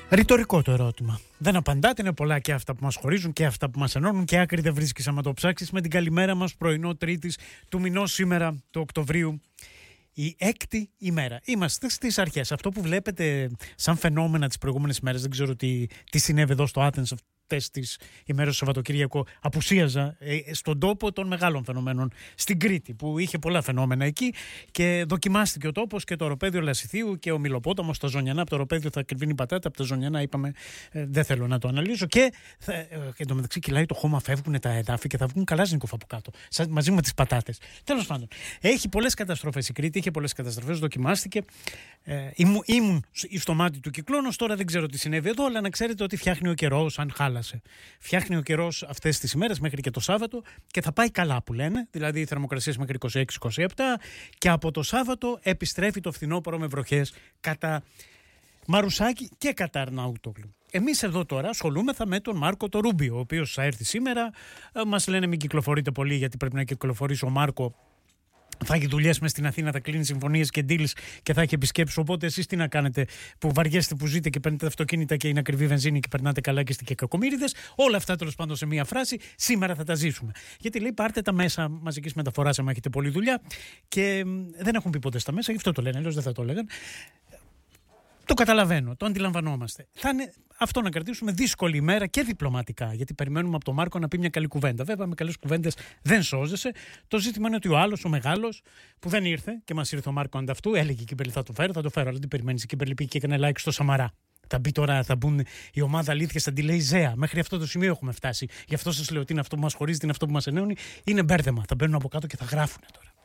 Ρητορικό το ερώτημα. Δεν απαντάτε, είναι πολλά και αυτά που μας χωρίζουν και αυτά που μας ενώνουν και άκρη δεν βρίσκεις άμα το ψάξεις. Με την καλημέρα μας, πρωινό Τρίτης του μηνός σήμερα, του Οκτωβρίου, η 6η ημέρα. Είμαστε στις αρχές. Αυτό που βλέπετε σαν φαινόμενα τις προηγούμενες ημέρες, δεν ξέρω τι συνέβη εδώ στο Άθενς αυτές τις ημέρες του Σαββατοκύριακο, απουσίαζα στον τόπο των μεγάλων φαινομένων, στην Κρήτη, που είχε πολλά φαινόμενα εκεί και δοκιμάστηκε ο τόπος και το οροπέδιο Λασιθίου και ο Μιλοπόταμος στα Ζωνιανά. Από το οροπέδιο θα κρυβίνει πατάτα, από τα Ζωνιανά είπαμε δεν θέλω να το αναλύσω. Και εντωμεταξύ κυλάει το χώμα, φεύγουν τα εδάφη και θα βγουν καλά ζνικοφ από κάτω, μαζί με τις πατάτες. Τέλος πάντων, έχει πολλές καταστροφές η Κρήτη, είχε πολλές καταστροφές, δοκιμάστηκε. Ήμουν στο μάτι του κυκλώνος, τώρα δεν ξέρω τι συνέβη εδώ, αλλά να ξέρετε ότι φτιάχνει ο καιρός, αν χάλασε. Φτιάχνει ο καιρός αυτές τις ημέρες μέχρι και το Σάββατο και θα πάει καλά που λένε, δηλαδή οι θερμοκρασίες μέχρι 26-27 και από το Σάββατο επιστρέφει το φθινόπωρο με βροχές κατά Μαρουσάκη και κατά Αρναούτογλου. Εμείς εδώ τώρα ασχολούμεθα με τον Μάρκο το Ρούμπιο, ο οποίος θα έρθει σήμερα. Μας λένε μην κυκλοφορείτε πολύ γιατί πρέπει να κυκλοφορήσει ο Μάρκο. Θα έχει δουλειές μες στην Αθήνα, θα κλείνει συμφωνίες και deals και θα έχει επισκέψεις. Οπότε εσείς τι να κάνετε που βαριέστε, που ζείτε και παίρνετε αυτοκίνητα και είναι ακριβή βενζίνη και περνάτε καλά και είστε και κακομοίριδες. Όλα αυτά τέλος πάντων σε μία φράση. Σήμερα θα τα ζήσουμε. Γιατί λέει πάρτε τα μέσα μαζικής μεταφοράς, άμα έχετε πολλή δουλειά. Και δεν έχουν πει ποτέ στα μέσα, γι' αυτό το λένε, αλλιώς δεν θα το έλεγαν. Το καταλαβαίνω, το αντιλαμβανόμαστε. Θα είναι αυτό να κρατήσουμε δύσκολη ημέρα και διπλωματικά, γιατί περιμένουμε από τον Μάρκο να πει μια καλή κουβέντα. Βέβαια, με καλές κουβέντες δεν σώζεσαι. Το ζήτημα είναι ότι ο άλλος, ο μεγάλος, που δεν ήρθε και μας ήρθε ο Μάρκο ανταυτού, έλεγε η Κίμπερλι θα το φέρω, αλλά τι περιμένεις, η Κίμπερλι πήγε και έκανε like στο Σαμαρά. Θα μπει τώρα, θα μπουν η ομάδα αλήθειας, θα τη λέει Ζέα. Μέχρι αυτό το σημείο έχουμε φτάσει. Γι' αυτό σας λέω ότι είναι αυτό που μας χωρίζει, είναι αυτό που μας ενώνει. Είναι μπέρδεμα. Θα μπαίνουν από κάτω και θα γράφουν τώρα.